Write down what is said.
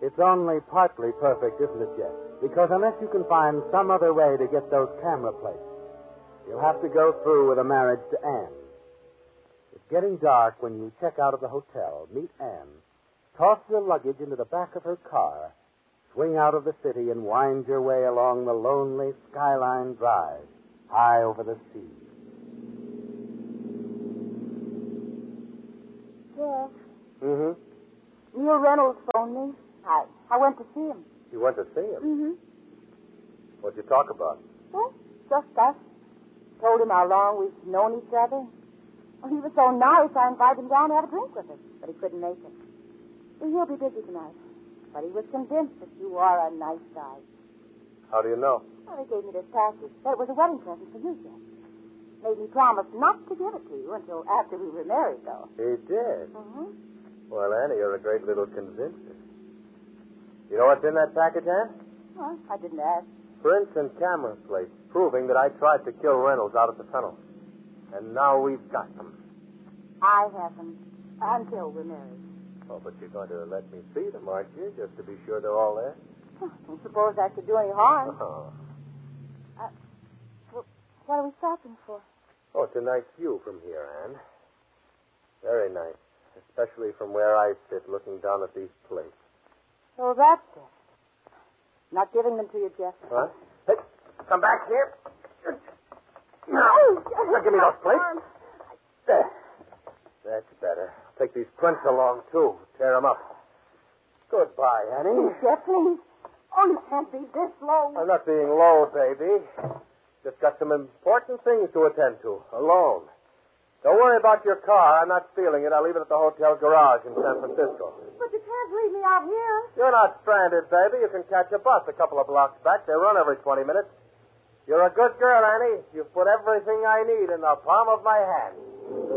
It's only partly perfect, isn't it, Jeff? Because unless you can find some other way to get those camera plates, you'll have to go through with a marriage to Anne. It's getting dark when you check out of the hotel, meet Anne, toss your luggage into the back of her car, swing out of the city, and wind your way along the lonely Skyline Drive, high over the sea. Jeff. Mm-hmm. Neil Reynolds phoned me. I went to see him. You went to see him? Mm-hmm. What'd you talk about? Well, just us. Told him how long we've known each other. Well, he was so nice, I invited him down to have a drink with us, but he couldn't make it. He'll be busy tonight. But he was convinced that you are a nice guy. How do you know? Well, he gave me this package. Said it was a wedding present for you, Jeff. Made me promise not to give it to you until after we were married, though. He did? Mm-hmm. Well, Annie, you're a great little convincer. You know what's in that package, Anne? Well, I didn't ask. Prints and camera plates proving that I tried to kill Reynolds out at the tunnel. And now we've got them. I haven't until we're married. Oh, but you're going to let me see them, aren't you? Just to be sure they're all there? Don't suppose that could do any harm. Oh. Well, what are we stopping for? Oh, it's a nice view from here, Anne. Very nice. Especially from where I sit looking down at these plates. So that's it. Not giving them to you, Jeff. What? Hey, come back here. Now, give me those plates. There. That's better. Take these prints along, too. Tear them up. Goodbye, Annie. Jeff, please. Oh, you can't be this low. I'm not being low, baby. Just got some important things to attend to. Alone. Don't worry about your car. I'm not stealing it. I'll leave it at the hotel garage in San Francisco. But you can't leave me out here. You're not stranded, baby. You can catch a bus a couple of blocks back. They run every 20 minutes. You're a good girl, Annie. You've put everything I need in the palm of my hand.